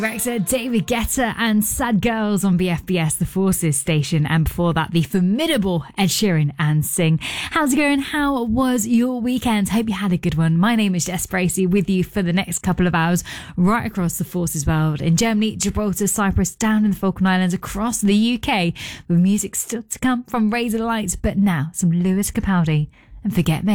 Rexa, David Guetta and Sad Girls on BFBS, the Forces station, and before that the formidable Ed Sheeran and Sing. How's it going? How was your weekend? Hope you had a good one. My name is Jess Bracey, with you for the next couple of hours right across the Forces world, in Germany, Gibraltar, Cyprus, down in the Falkland Islands, across the UK, with music still to come from Razor Lights. But now some Lewis Capaldi and Forget Me.